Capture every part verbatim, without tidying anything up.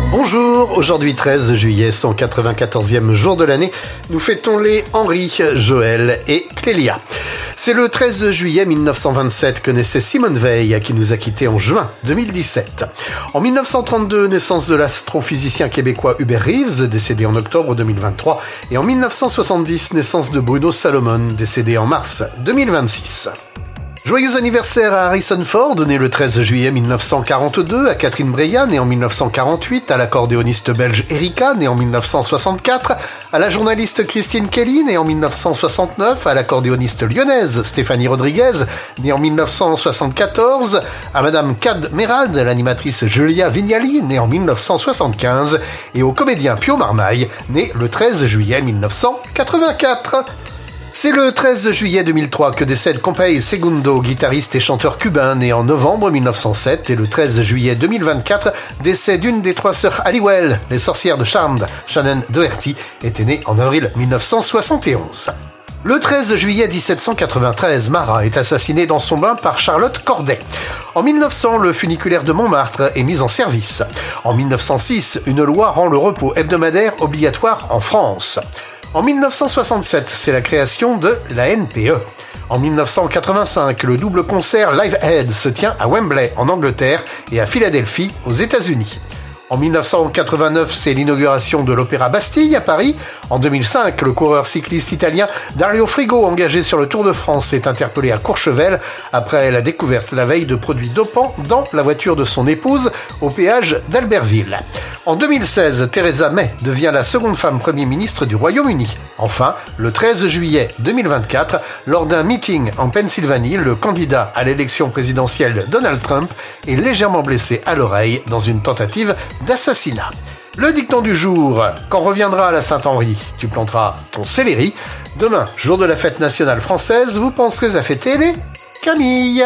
Bonjour, aujourd'hui treize juillet, cent quatre-vingt-quatorzième jour de l'année, nous fêtons les Henri, Joël et Clélia. C'est le treize juillet mille neuf cent vingt-sept que naissait Simone Veil, qui nous a quittés en juin deux mille dix-sept. En mille neuf cent trente-deux, naissance de l'astrophysicien québécois Hubert Reeves, décédé en octobre deux mille vingt-trois, et en mille neuf cent soixante-dix, naissance de Bruno Salomon, décédé en mars deux mille vingt-six. Joyeux anniversaire à Harrison Ford, né le treize juillet mille neuf cent quarante-deux, à Catherine Breillat, née en mille neuf cent quarante-huit, à l'accordéoniste belge Erika, née en mille neuf cent soixante-quatre, à la journaliste Christine Kelly, née en mille neuf cent soixante-neuf, à l'accordéoniste lyonnaise Stéphanie Rodriguez, née en mille neuf cent soixante-quatorze, à Madame Kad Merad, l'animatrice Julia Vignali, née en mille neuf cent soixante-quinze, et au comédien Pio Marmaille, né le treize juillet mille neuf cent quatre-vingt-quatre. C'est le treize juillet deux mille trois que décède Pompey Segundo, guitariste et chanteur cubain, né en novembre mille neuf cent sept, et le treize juillet deux mille vingt-quatre décède une des trois sœurs Halliwell, les sorcières de Charmed, Shannon Doherty, était née en avril mille neuf cent soixante et onze. Le treize juillet mille sept cent quatre-vingt-treize, Marat est assassinée dans son bain par Charlotte Corday. En mille neuf cents, le funiculaire de Montmartre est mis en service. En mille neuf cent six, une loi rend le repos hebdomadaire obligatoire en France. En mille neuf cent soixante-sept, c'est la création de la N P E. En mille neuf cent quatre-vingt-cinq, le double concert Live Aid se tient à Wembley, en Angleterre, et à Philadelphie, aux États-Unis. En mille neuf cent quatre-vingt-neuf, c'est l'inauguration de l'Opéra Bastille à Paris. En deux mille cinq, le coureur cycliste italien Dario Frigo, engagé sur le Tour de France, est interpellé à Courchevel après la découverte la veille de produits dopants dans la voiture de son épouse au péage d'Albertville. En deux mille seize, Theresa May devient la seconde femme Premier ministre du Royaume-Uni. Enfin, le treize juillet deux mille vingt-quatre, lors d'un meeting en Pennsylvanie, le candidat à l'élection présidentielle Donald Trump est légèrement blessé à l'oreille dans une tentative d'assassinat. Le dicton du jour: quand reviendra à la Saint-Henri, tu planteras ton céleri. Demain, jour de la fête nationale française, vous penserez à fêter les Camilles.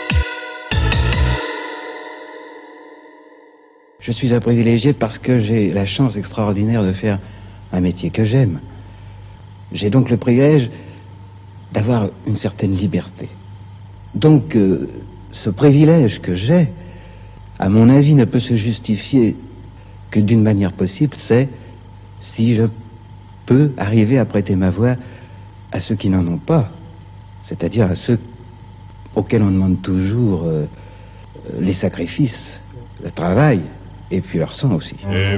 Je suis un privilégié parce que j'ai la chance extraordinaire de faire un métier que j'aime. J'ai donc le privilège d'avoir une certaine liberté. Donc, euh, ce privilège que j'ai, à mon avis, ne peut se justifier que d'une manière possible, c'est si je peux arriver à prêter ma voix à ceux qui n'en ont pas, c'est-à-dire à ceux auxquels on demande toujours euh, les sacrifices, le travail, et puis leur sang aussi.